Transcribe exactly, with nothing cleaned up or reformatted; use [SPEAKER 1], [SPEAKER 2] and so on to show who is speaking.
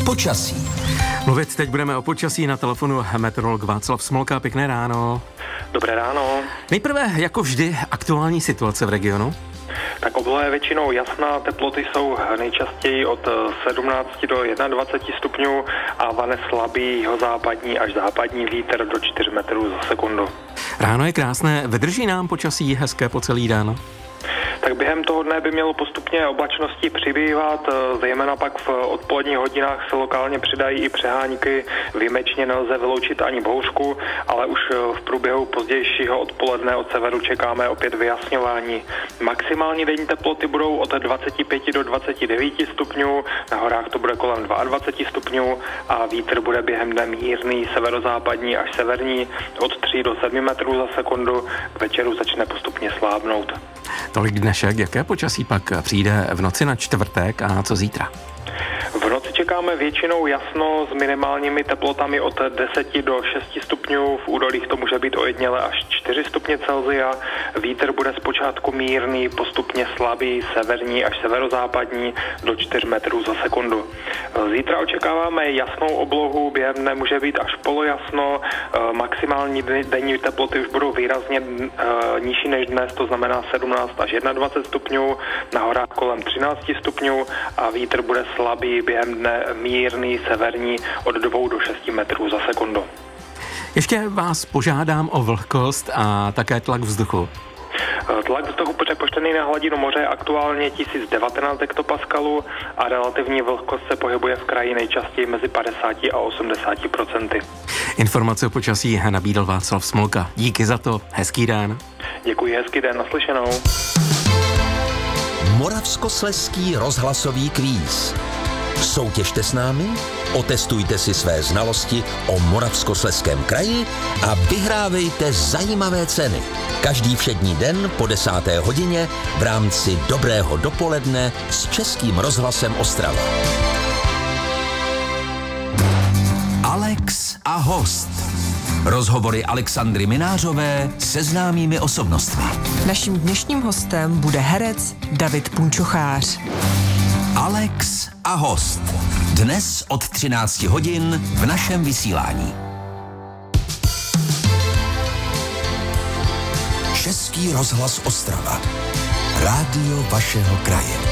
[SPEAKER 1] Počasí.
[SPEAKER 2] Mluvit teď budeme o počasí, na telefonu meteorolog Václav Smolka. Pěkné ráno.
[SPEAKER 3] Dobré ráno.
[SPEAKER 2] Nejprve, jako vždy, aktuální situace v regionu.
[SPEAKER 3] Tak obloha je většinou jasná, teploty jsou nejčastěji od sedmnácti do dvaceti jedna stupňů a vane slabý jihozápadní až západní vítr do čtyř metrů za sekundu.
[SPEAKER 2] Ráno je krásné, vydrží nám počasí hezké po celý den?
[SPEAKER 3] Tak během toho dne by mělo postupně oblačností přibývat, zejména pak v odpoledních hodinách se lokálně přidají i přehánky, výjimečně nelze vyloučit ani bouřku, ale už v průběhu pozdějšího odpoledne od severu čekáme opět vyjasňování. Maximální denní teploty budou od dvaceti pěti do dvaceti devíti stupňů, na horách to bude kolem dvaceti dvou stupňů a vítr bude během dne mírný, severozápadní až severní, od tří do sedmi metrů za sekundu, k večeru začne postupně slábnout.
[SPEAKER 2] Tolik dnešek, jaké počasí pak přijde v noci na čtvrtek a co zítra?
[SPEAKER 3] V noci čekáme většinou jasno s minimálními teplotami od deseti do šesti stupňů, v údolích to může být ojediněle až čtyři stupně Celsia. Vítr bude zpočátku mírný, postupně slabý, severní až severozápadní do čtyř metrů za sekundu. Zítra očekáváme jasnou oblohu, během dne může být až polojasno, maximální denní teploty už budou výrazně nižší než dnes, to znamená sedmnáct až dvacet jedna stupňů, na horách kolem třináct stupňů a vítr bude slabý, během dne mírný, severní od dvou do šesti metrů za sekundu.
[SPEAKER 2] Ještě vás požádám o vlhkost a také tlak vzduchu.
[SPEAKER 3] Tlak vzduchu přepočtený na hladinu moře je aktuálně tisíc devatenáct hektopaskalů a relativní vlhkost se pohybuje v kraji nejčastěji mezi padesáti a osmdesáti procenty.
[SPEAKER 2] Informace o počasí nabídl Václav Smolka. Díky za to, hezký den.
[SPEAKER 3] Děkuji, hezký den, naslyšenou.
[SPEAKER 1] Moravskoslezský rozhlasový kvíz. Soutěžte s námi, otestujte si své znalosti o Moravskoslezském kraji a vyhrávejte zajímavé ceny. Každý všední den po desáté hodině v rámci Dobrého dopoledne s Českým rozhlasem Ostrava. Alex a host. Rozhovory Alexandry Minářové se známými osobnostmi.
[SPEAKER 4] Naším dnešním hostem bude herec David Punčochář.
[SPEAKER 1] Alex a host. Dnes od třinácti hodin v našem vysílání. Český rozhlas Ostrava. Rádio vašeho kraje.